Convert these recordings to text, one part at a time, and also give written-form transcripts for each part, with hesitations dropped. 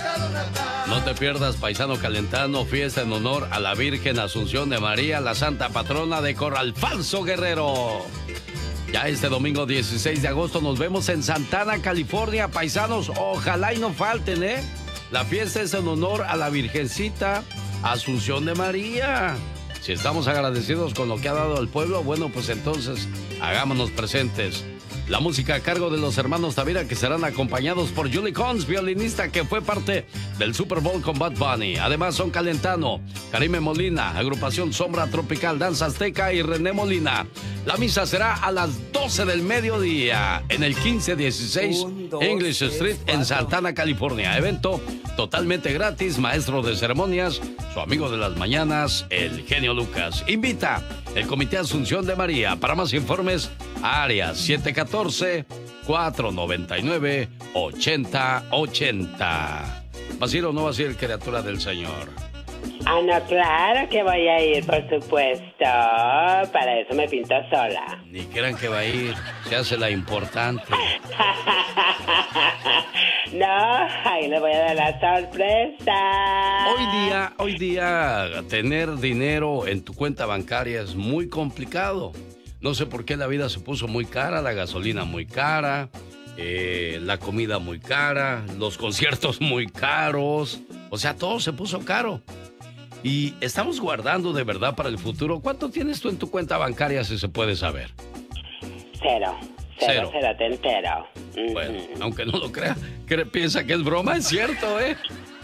No te pierdas, paisano calentano, fiesta en honor a la Virgen Asunción de María, la santa patrona de Corral Falso, Guerrero. Ya este domingo 16 de agosto nos vemos en Santana, California, paisanos. Ojalá y no falten, ¿eh? La fiesta es en honor a la Virgencita Asunción de María. Si estamos agradecidos con lo que ha dado al pueblo, bueno, pues entonces hagámonos presentes. La música a cargo de los hermanos Tavira, que serán acompañados por Julie Cons, violinista que fue parte del Super Bowl con Bad Bunny. Además son Calentano, Karime Molina, agrupación Sombra Tropical, Danza Azteca y René Molina. La misa será a las 12 del mediodía en el 1516 English Street en Santana, California. Evento totalmente gratis, maestro de ceremonias, su amigo de las mañanas, el genio Lucas. Invita el Comité Asunción de María. Para más informes, área 714-499-8080. ¿Vas a ir o no vas a ir, criatura del Señor? Ah, no, claro que voy a ir, por supuesto. Para eso me pinto sola. Ni crean que va a ir, se hace la importante. No, ahí le voy a dar la sorpresa. Hoy día, tener dinero en tu cuenta bancaria es muy complicado. No sé por qué la vida se puso muy cara, la gasolina muy cara, la comida muy cara, los conciertos muy caros. O sea, todo se puso caro. Y estamos guardando de verdad para el futuro. ¿Cuánto tienes tú en tu cuenta bancaria, si se puede saber? Cero te entero. Bueno, aunque no lo crea, piensa que es broma, es cierto, ¿eh?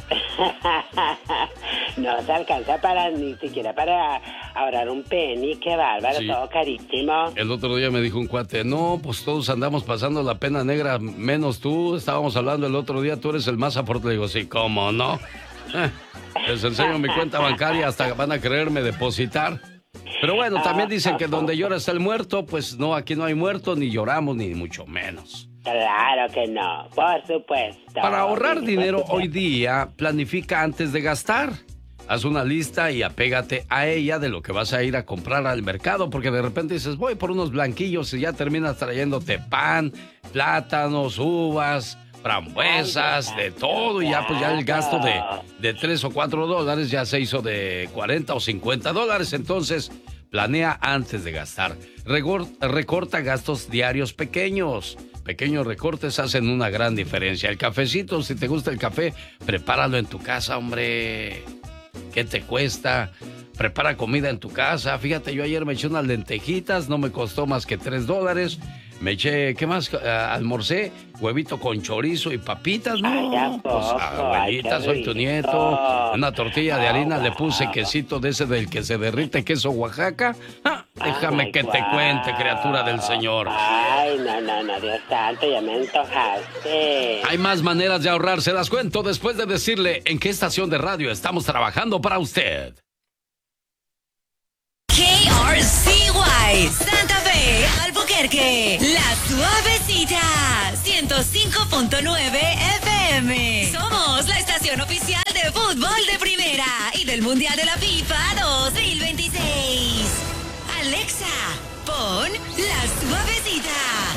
No se alcanza ni siquiera para ahorrar un penny, qué bárbaro, sí. Todo carísimo. El otro día me dijo un cuate, no, pues todos andamos pasando la pena negra, menos tú. Estábamos hablando el otro día, tú eres el más afortunado. Le digo, sí, ¿cómo no? Les enseño mi cuenta bancaria, hasta van a quererme depositar. Pero bueno, también dicen que donde llora está el muerto. Pues no, aquí no hay muertos, ni lloramos, ni mucho menos. Claro que no, por supuesto. Para ahorrar dinero hoy día, planifica antes de gastar. Haz una lista y apégate a ella de lo que vas a ir a comprar al mercado, porque de repente dices, voy por unos blanquillos y ya terminas trayéndote pan, plátanos, uvas, frambuesas, de todo, y ya pues ya el gasto de $3 o $4 ya se hizo de $40 o $50. Entonces, planea antes de gastar. Recorta gastos diarios pequeños. Pequeños recortes hacen una gran diferencia. El cafecito, si te gusta el café, prepáralo en tu casa, hombre. ¿Qué te cuesta? Prepara comida en tu casa. Fíjate, yo ayer me eché unas lentejitas, no me costó más que $3. Me eché, ¿qué más? Almorcé huevito con chorizo y papitas, ¿no? Ay, pues, abuelita, soy tu nieto. Una tortilla de harina, le puse quesito de ese del que se derrite, queso Oaxaca. Déjame que te cuente, criatura del Señor. Ay, no, Dios santo, ya me antojaste. Hay más maneras de ahorrar, se las cuento después de decirle en qué estación de radio estamos trabajando para usted. KRCY, Santa Fe, Albuquerque, La Suavecita, 105.9 FM. Somos la estación oficial de fútbol de primera y del Mundial de la FIFA 2026. Alexa, pon La Suavecita.